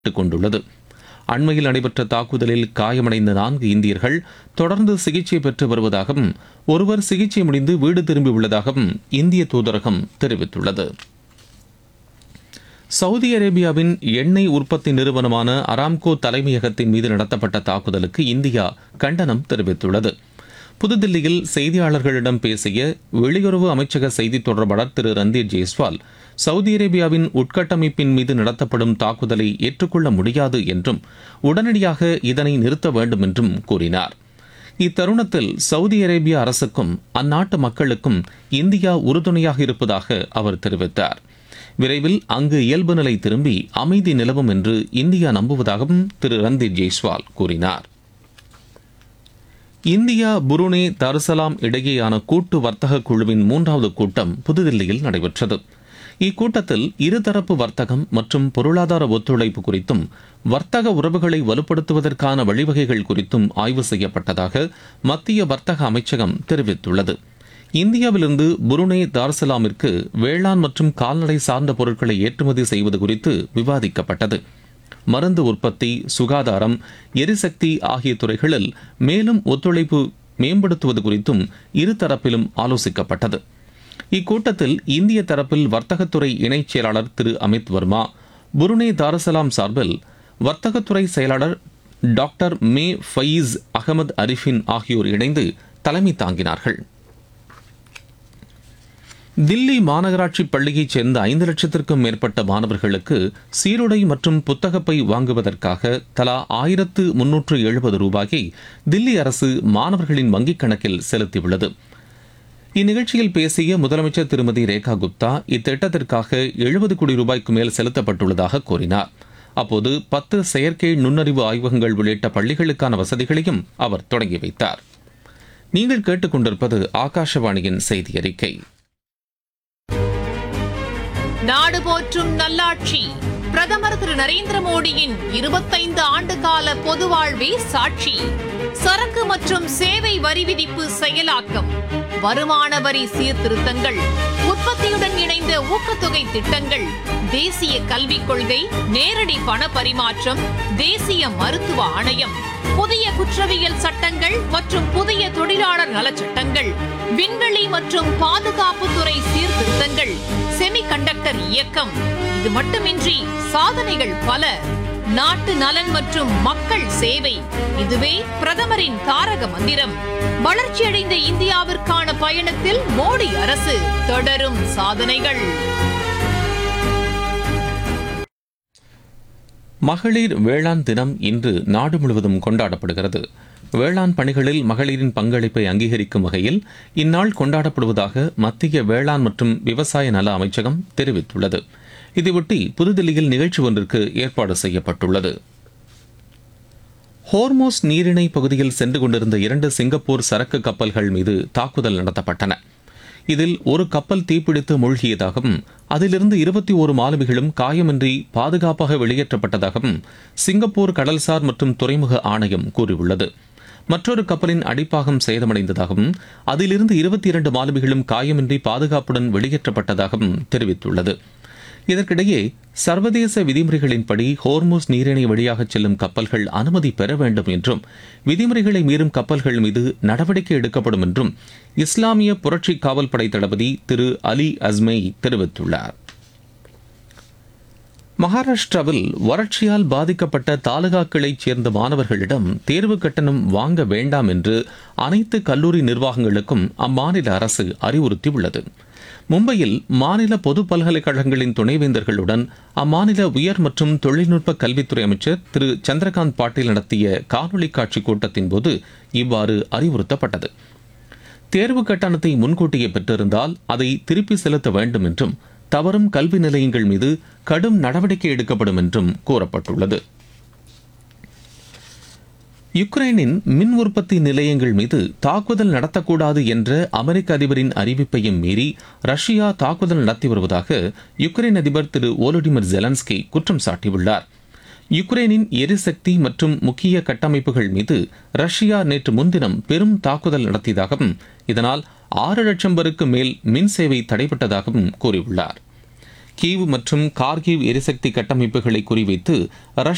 கொண்டுள்ளது. அண்மையில் நடைபெற்ற தாக்குதலில் காயமடைந்த 4 இந்தியர்கள் தொடர்ந்து சிகிச்சை பெற்று வருவதாகவும் ஒருவர் சிகிச்சை முடிந்து வீடு திரும்பியுள்ளதாகவும் இந்திய தூதரகம் தெரிவித்துள்ளது. சவுதி அரேபியாவின் எண்ணெய் உற்பத்தி நிறுவனமான அராம்கோ தலைமையகத்தின் மீது நடத்தப்பட்ட தாக்குதலுக்கு இந்தியா கண்டனம் தெரிவித்துள்ளது. புதுதில்லியில் செய்தியாளர்களிடம் பேசிய வெளியுறவு அமைச்சக செய்தித் தொடர்பாளர் திரு ரந்தீர் ஜெய்ஸ்வால், சவுதி அரேபியாவின் உட்கட்டமைப்பின் மீது நடத்தப்படும் தாக்குதலை ஏற்றுக்கொள்ள முடியாது என்றும் உடனடியாக இதனை நிறுத்த வேண்டும் என்றும் கூறினார். இத்தருணத்தில் சவுதி அரேபிய அரசுக்கும் அந்நாட்டு மக்களுக்கும் இந்தியா உறுதுணையாக இருப்பதாக அவர் தெரிவித்தார். விரைவில் அங்கு இயல்பு நிலை திரும்பி அமைதி நிலவும் என்று இந்தியா நம்புவதாகவும் திரு ரந்தீர் ஜெய்ஸ்வால் கூறினார். இந்தியா புருனே தருசலாம் இடையேயான கூட்டு வர்த்தக குழுவின் 3வது கூட்டம் புதுதில்லியில் நடைபெற்றது. இக்கூட்டத்தில் இருதரப்பு வர்த்தகம் மற்றும் பொருளாதார ஒத்துழைப்பு குறித்தும் வர்த்தக உறவுகளை வலுப்படுத்துவதற்கான வழிவகைகள் குறித்தும் ஆய்வு செய்யப்பட்டதாக மத்திய வர்த்தக அமைச்சகம் தெரிவித்துள்ளது. இந்தியாவிலிருந்து புருனே தார்சலாமிற்கு வேளாண் மற்றும் கால்நடை சார்ந்த பொருட்களை ஏற்றுமதி செய்வது குறித்து விவாதிக்கப்பட்டது. மருந்து உற்பத்தி, சுகாதாரம், எரிசக்தி ஆகிய துறைகளில் மேலும் ஒத்துழைப்பு மேம்படுத்துவது குறித்தும் இருதரப்பிலும் ஆலோசிக்கப்பட்டது. இக்கூட்டத்தில் இந்திய தரப்பில் வர்த்தகத்துறை இணைச் செயலாளர் திரு அமித் வர்மா, புருனே தாரசலாம் சார்பில் வர்த்தகத்துறை செயலாளர் டாக்டர் மே ஃபயீஸ் அகமது அரிஃபின் ஆகியோர் இணைந்து தலைமை தாங்கினார்கள். தில்லி மாநகராட்சி பள்ளியைச் சேர்ந்த 5 லட்சத்திற்கும் மேற்பட்ட மாணவர்களுக்கு சீருடை மற்றும் புத்தகப்பை வாங்குவதற்காக தலா 1370 ரூபாயை தில்லி அரசு மாணவர்களின் வங்கிக் கணக்கில் செலுத்தியுள்ளது. இந்நிகழ்ச்சியில் பேசிய முதலமைச்சர் திருமதி ரேகா குப்தா, இத்திட்டத்திற்காக 70 கோடி ரூபாய்க்கு மேல் செலுத்தப்பட்டுள்ளதாக கூறினார். அப்போது 10 செயற்கை நுண்ணறிவு ஆய்வகங்கள் உள்ளிட்ட பள்ளிகளுக்கான வசதிகளையும் அவர் தொடங்கி வைத்தார். நீங்கள் கேட்டுக்கொண்டிருப்பது ஆகாஷவாணியின் செய்தி அறிக்கை. நாடு போற்றும் நல்லாட்சி பிரதமர் திரு நரேந்திர மோடியின் 25 ஆண்டு கால பொது வாழ்வே சாட்சி. சரக்கு மற்றும் சேவை வரி விதிப்பு செயலாக்கம், வருமான வரி சீர்திருத்தங்கள், உற்பத்தியுடன் இணைந்த ஊக்கத்தொகை திட்டங்கள், தேசிய கல்விக் கொள்கை, நேரடி பண பரிமாற்றம், தேசிய மருத்துவ ஆணையம், புதிய குற்றவியல் சட்டங்கள் மற்றும் புதிய தொழிலாளர் நலச்சட்டங்கள், விண்வெளி மற்றும் பாதுகாப்புத்துறை சீர்திருத்தங்கள், செமிகண்டக்டர் இயக்கம். இது மட்டுமின்றி சாதனைகள் பல. நாட்டு நலன் மற்றும் மக்கள் சேவை, இதுவே பிரதமரின் தாரக மந்திரம். வளர்ச்சியடைந்த இந்தியாவிற்கான பயணத்தில் மோடி அரசு, தொடரும் சாதனைகள். மகளிர் வேளாண் தினம் இன்று நாடு முழுவதும் கொண்டாடப்படுகிறது. வேளாண் பணிகளில் மகளிரின் பங்களிப்பை அங்கீகரிக்கும் வகையில் இந்நாள் கொண்டாடப்படுவதாக மத்திய வேளாண் மற்றும் விவசாய நல அமைச்சகம் தெரிவித்துள்ளது. இதையொட்டி புதுதில்லியில் நிகழ்ச்சி ஒன்றிற்கு ஏற்பாடு செய்யப்பட்டுள்ளது. ஹோர்மோஸ் நீரிணை பகுதியில் சென்று கொண்டிருந்த 2 சிங்கப்பூர் சரக்கு கப்பல்கள் மீது தாக்குதல் நடத்தப்பட்டன. இதில் ஒரு கப்பல் தீப்பிடித்து மூழ்கியதாகவும் அதிலிருந்து 21 மாலுமிகளும் காயமின்றி பாதுகாப்பாக வெளியேற்றப்பட்டதாகவும் சிங்கப்பூர் கடல்சார் மற்றும் துறைமுக ஆணையம் கூறியுள்ளது. மற்றொரு கப்பலின் அடிப்பாகம் சேதமடைந்ததாகவும் அதிலிருந்து 22 மாலுமிகளும் காயமின்றி பாதுகாப்புடன் வெளியேற்றப்பட்டதாகவும் தெரிவித்துள்ளது. இதற்கிடையே சர்வதேச விதிமுறைகளின்படி ஹோர்மோஸ் நீரிணை வழியாக செல்லும் கப்பல்கள் அனுமதி பெற வேண்டும் என்றும் விதிமுறைகளை மீறும் கப்பல்கள் மீது நடவடிக்கை எடுக்கப்படும் என்றும் இஸ்லாமிய புரட்சி காவல்படை தளபதி திரு அலி அஸ்மை தெரிவித்துள்ளார். மகாராஷ்டிராவில் வறட்சியால் பாதிக்கப்பட்ட தாலுகாக்களைச் சேர்ந்த மாணவர்களிடம் தேர்வு கட்டணம் வாங்க வேண்டாம் என்று அனைத்து கல்லூரி நிர்வாகங்களுக்கும் அம்மாநில அரசு அறிவுறுத்தியுள்ளது. மும்பையில் மாநில பொது பல்கலைக்கழகங்களின் துணைவேந்தர்களுடன் அம்மாநில உயர் மற்றும் தொழில்நுட்ப கல்வித்துறை அமைச்சர் திரு சந்திரகாந்த் பாட்டீல் நடத்திய காணொலி காட்சி கூட்டத்தின் போது இவ்வாறு அறிவுறுத்தப்பட்டது. தேர்வு கட்டணத்தை முன்கூட்டியே பெற்றிருந்தால் அதை திருப்பி செலுத்த வேண்டும் என்றும் தவறும் கல்வி நிலையங்கள் மீது கடும் நடவடிக்கை எடுக்கப்படும் என்றும் கூறப்பட்டுள்ளது. யுக்ரைனின் மின் உற்பத்தி நிலையங்கள் மீது தாக்குதல் நடத்தக்கூடாது என்ற அமெரிக்க அதிபரின் அறிவிப்பையும் மீறி ரஷ்யா தாக்குதல் நடத்தி வருவதாக யுக்ரைன் அதிபர் திரு வோலோடிமிர் ஜெலன்ஸ்கி குற்றம் சாட்டியுள்ளார். யுக்ரைனின் எரிசக்தி மற்றும் முக்கிய கட்டமைப்புகள் மீது ரஷ்யா நேற்று முன்தினம் பெரும் தாக்குதல் நடத்தியதாகவும் இதனால் 6 லட்சம் பேருக்கு மேல் மின் சேவை தடைபட்டதாகவும் கூறியுள்ளார். கீவ் மற்றும் கார்கிவ் எரிசக்தி கட்டமைப்புகளை குறிவைத்து ரஷ்யா